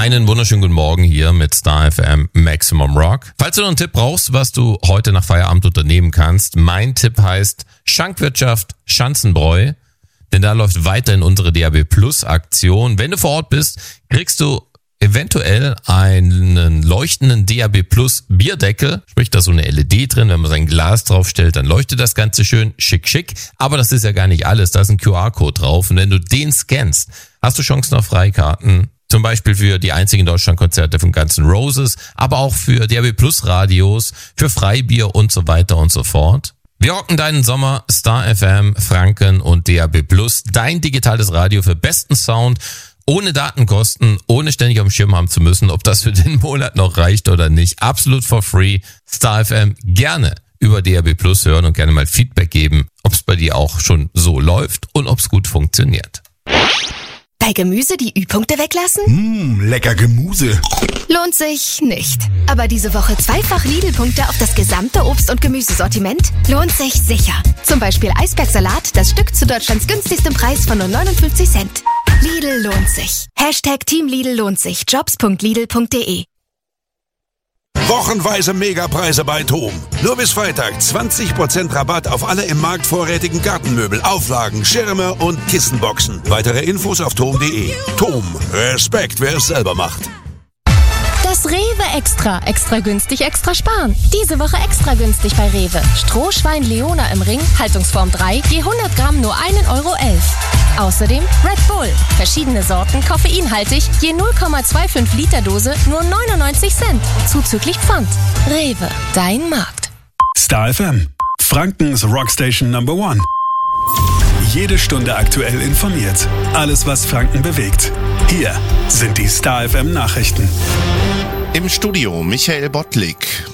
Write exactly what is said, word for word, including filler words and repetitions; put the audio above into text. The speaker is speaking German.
Einen wunderschönen guten Morgen hier mit Star F M Maximum Rock. Falls du noch einen Tipp brauchst, was du heute nach Feierabend unternehmen kannst, mein Tipp heißt Schankwirtschaft Schanzenbräu, denn da läuft weiterhin unsere D A B Plus Aktion. Wenn du vor Ort bist, kriegst du eventuell einen leuchtenden D A B Plus Bierdeckel, sprich da so eine L E D drin, wenn man sein Glas draufstellt, dann leuchtet das Ganze schön schick schick, aber das ist ja gar nicht alles, da ist ein Q R-Code drauf und wenn du den scannst, hast du Chancen auf Freikarten. Zum Beispiel für die einzigen Deutschlandkonzerte von Guns N' Roses, aber auch für D A B Plus Radios, für Freibier und so weiter und so fort. Wir rocken deinen Sommer, Star F M, Franken und D A B Plus, dein digitales Radio für besten Sound, ohne Datenkosten, ohne ständig auf dem Schirm haben zu müssen, ob das für den Monat noch reicht oder nicht. Absolut for free. Star F M gerne über D A B Plus hören und gerne mal Feedback geben, ob es bei dir auch schon so läuft und ob es gut funktioniert. Bei Gemüse die Ü-Punkte weglassen? Mmh, lecker Gemüse. Lohnt sich nicht. Aber diese Woche zweifach Lidl-Punkte auf das gesamte Obst- und Gemüsesortiment? Lohnt sich sicher. Zum Beispiel Eisbergsalat, das Stück zu Deutschlands günstigstem Preis von nur neunundfünfzig Cent. Lidl lohnt sich. Hashtag Team Lidl lohnt sich. jobs punkt lidl punkt de. Wochenweise Megapreise bei TOM. Nur bis Freitag zwanzig Prozent Rabatt auf alle im Markt vorrätigen Gartenmöbel, Auflagen, Schirme und Kissenboxen. Weitere Infos auf tom punkt de. TOM. Respekt, wer es selber macht. Das Rewe Extra. Extra günstig, extra sparen. Diese Woche extra günstig bei Rewe. Strohschwein Leona im Ring, Haltungsform drei, je hundert Gramm nur ein Euro elf. Außerdem Red Bull. Verschiedene Sorten, koffeinhaltig, je null Komma fünfundzwanzig Liter Dose, nur neunundneunzig Cent. Zuzüglich Pfand. Rewe, dein Markt. Star F M. Frankens Rockstation Number One. Jede Stunde aktuell informiert. Alles, was Franken bewegt. Hier sind die Star F M Nachrichten. Im Studio Michael Bottlik.